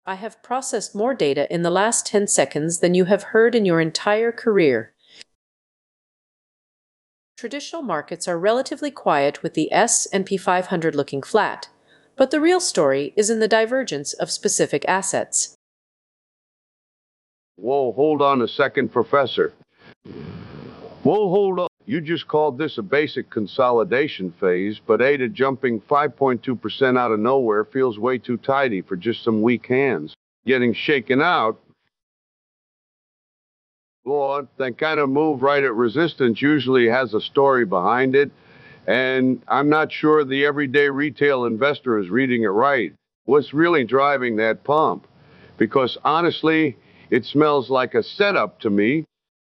I have processed more data in the last 10 seconds than you have heard in your entire career. Traditional markets are relatively quiet with the S&P 500 looking flat, but the real story is in the divergence of specific assets. Whoa, hold on a second, Professor. Whoa, hold on. You just called this a basic consolidation phase, but ADA jumping 5.2% out of nowhere feels way too tidy for just some weak hands. Getting shaken out, well, that kind of move right at resistance usually has a story behind it, and I'm not sure the everyday retail investor is reading it right. What's really driving that pump? Because honestly, it smells like a setup to me.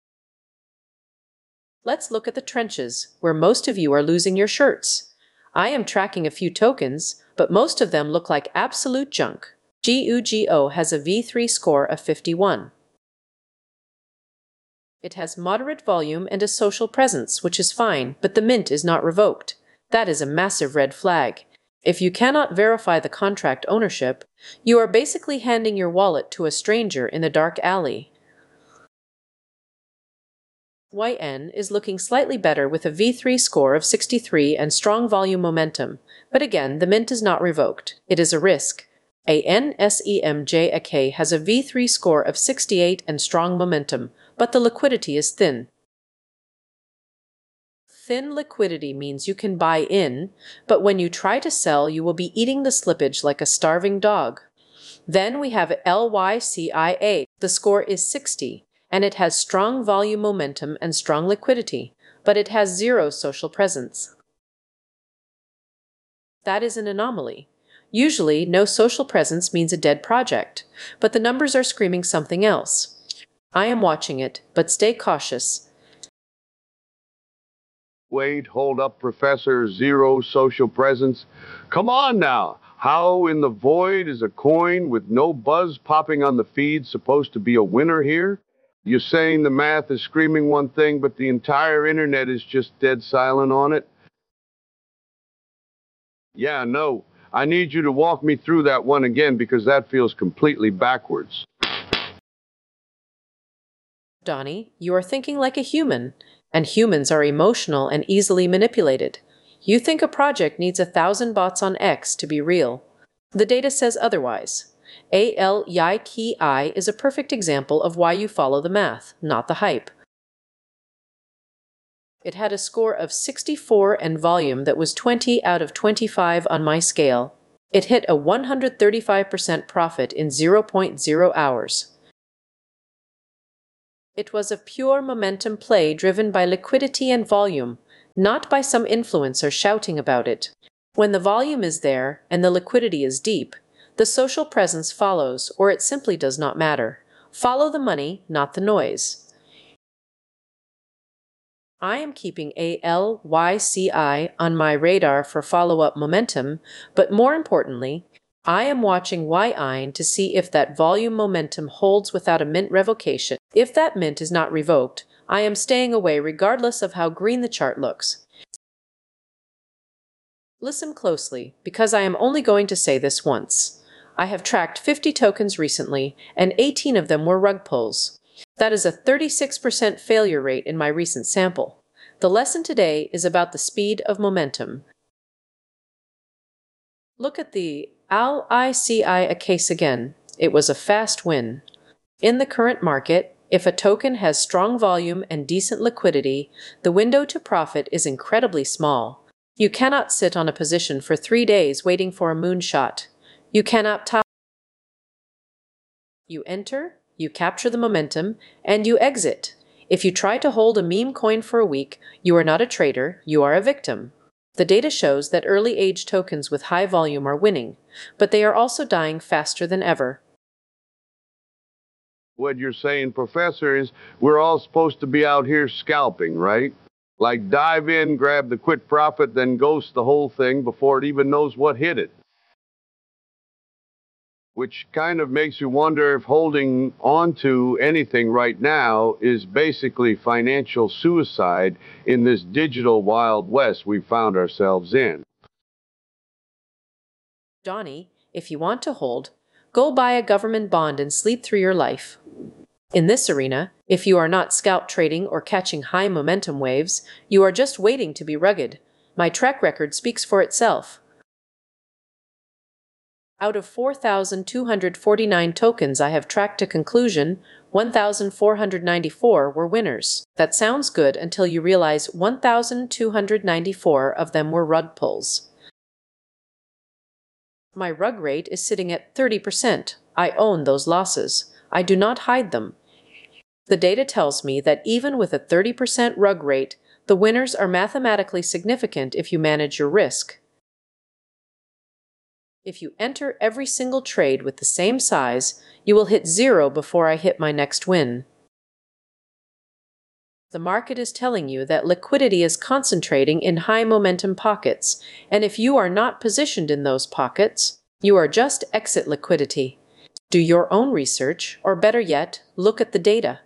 Let's look at the trenches, where most of you are losing your shirts. I am tracking a few tokens, but most of them look like absolute junk. GUGO has a V3 score of 51. It has moderate volume and a social presence, which is fine, but the mint is not revoked. That is a massive red flag. If you cannot verify the contract ownership, you are basically handing your wallet to a stranger in a dark alley. YN is looking slightly better with a V3 score of 63 and strong volume momentum, but again, the mint is not revoked. It is a risk. ANSEMJAK has a V3 score of 68 and strong momentum, but the liquidity is thin. Thin liquidity means you can buy in, but when you try to sell, you will be eating the slippage like a starving dog. Then we have LYCIA. The score is 60, and it has strong volume momentum and strong liquidity, but it has zero social presence. That is an anomaly. Usually, no social presence means a dead project, but the numbers are screaming something else. I am watching it, but stay cautious. Wait, hold up, Professor. Zero social presence. Come on now. How in the void is a coin with no buzz popping on the feed supposed to be a winner here? You're saying the math is screaming one thing, but the entire internet is just dead silent on it? Yeah, no. I need you to walk me through that one again because that feels completely backwards. Donnie, you are thinking like a human, and humans are emotional and easily manipulated. You think a project needs 1,000 bots on X to be real. The data says otherwise. ALYKI is a perfect example of why you follow the math, not the hype. It had a score of 64 and volume that was 20 out of 25 on my scale. It hit a 135% profit in 0.0 hours. It was a pure momentum play driven by liquidity and volume, not by some influencer shouting about it. When the volume is there and the liquidity is deep, the social presence follows, or it simply does not matter. Follow the money, not the noise. I am keeping ALYCI on my radar for follow-up momentum, but more importantly, I am watching YIN to see if that volume momentum holds without a mint revocation. If that mint is not revoked, I am staying away regardless of how green the chart looks. Listen closely, because I am only going to say this once. I have tracked 50 tokens recently, and 18 of them were rug pulls. That is a 36% failure rate in my recent sample. The lesson today is about the speed of momentum. Look at the ALICI case again. It was a fast win. In the current market, if a token has strong volume and decent liquidity, the window to profit is incredibly small. You cannot sit on a position for 3 days waiting for a moonshot. You cannot top. You enter, you capture the momentum, and you exit. If you try to hold a meme coin for a week, you are not a trader, you are a victim. The data shows that early-age tokens with high volume are winning, but they are also dying faster than ever. What you're saying, Professor, is we're all supposed to be out here scalping, right? Like dive in, grab the quick profit, then ghost the whole thing before it even knows what hit it. Which kind of makes you wonder if holding on to anything right now is basically financial suicide in this digital Wild West we found ourselves in. Donnie, if you want to hold, Go buy a government bond and sleep through your life. In this arena, if you are not scalp trading or catching high momentum waves, you are just waiting to be rugged. My track record speaks for itself. Out of 4,249 tokens I have tracked to conclusion, 1,494 were winners. That sounds good until you realize 1,294 of them were rug pulls. My rug rate is sitting at 30%. I own those losses. I do not hide them. The data tells me that even with a 30% rug rate, the winners are mathematically significant if you manage your risk. If you enter every single trade with the same size, you will hit zero before I hit my next win. The market is telling you that liquidity is concentrating in high momentum pockets, and if you are not positioned in those pockets, you are just exit liquidity. Do your own research, or better yet, look at the data.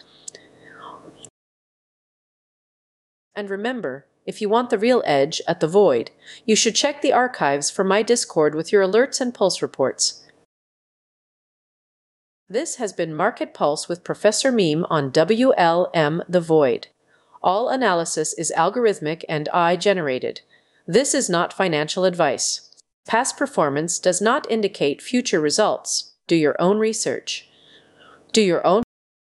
And remember, if you want the real edge at the void, you should check the archives for my Discord with your alerts and pulse reports. This has been Market Pulse with Professor Meme on WLM The Void. All analysis is algorithmic and AI-generated. This is not financial advice. Past performance does not indicate future results. Do your own research. Do your own.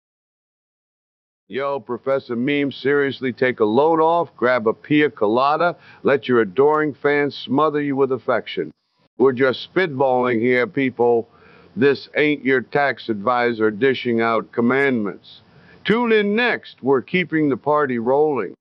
Yo, Professor Meme, seriously take a load off, grab a pina colada, let your adoring fans smother you with affection. We're just spitballing here, people. This ain't your tax advisor dishing out commandments. Tune in next. We're keeping the party rolling.